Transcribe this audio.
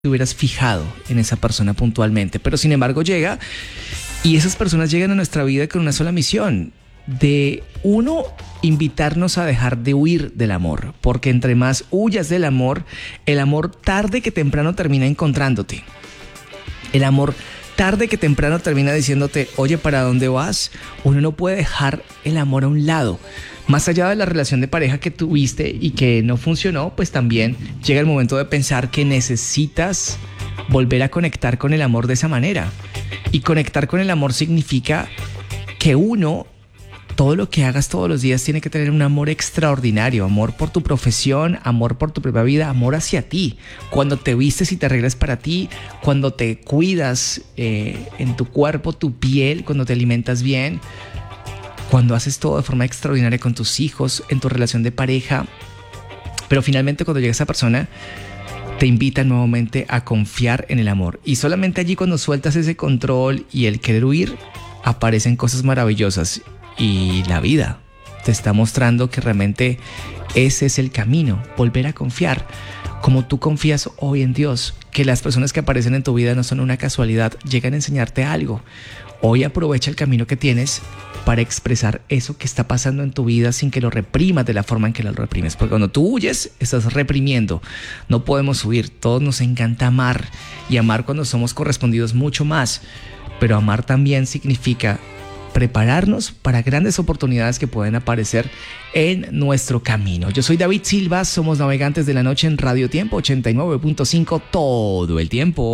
te hubieras fijado en esa persona puntualmente, pero sin embargo llega y esas personas llegan a nuestra vida con una sola misión, de uno, invitarnos a dejar de huir del amor, porque entre más huyas del amor, el amor tarde que temprano termina encontrándote. El amor tarde que temprano termina diciéndote, oye, ¿para dónde vas? Uno no puede dejar el amor a un lado. Más allá de la relación de pareja que tuviste y que no funcionó, pues también llega el momento de pensar que necesitas volver a conectar con el amor de esa manera. Y conectar con el amor significa que uno, todo lo que hagas todos los días tiene que tener un amor extraordinario, amor por tu profesión, amor por tu propia vida, amor hacia ti. Cuando te vistes y te arreglas para ti, cuando te cuidas en tu cuerpo, tu piel, cuando te alimentas bien, cuando haces todo de forma extraordinaria con tus hijos, en tu relación de pareja. Pero finalmente cuando llega esa persona, te invita nuevamente a confiar en el amor. Y solamente allí cuando sueltas ese control y el querer huir, aparecen cosas maravillosas. Y la vida te está mostrando que realmente ese es el camino, volver a confiar. Como tú confías hoy en Dios, que las personas que aparecen en tu vida no son una casualidad, llegan a enseñarte algo. Hoy aprovecha el camino que tienes para expresar eso que está pasando en tu vida sin que lo reprimas de la forma en que lo reprimes. Porque cuando tú huyes, estás reprimiendo. No podemos huir, todos nos encanta amar y amar cuando somos correspondidos mucho más. Pero amar también significa prepararnos para grandes oportunidades que pueden aparecer en nuestro camino. Yo soy David Silva, somos Navegantes de la Noche en Radio Tiempo 89.5 todo el tiempo.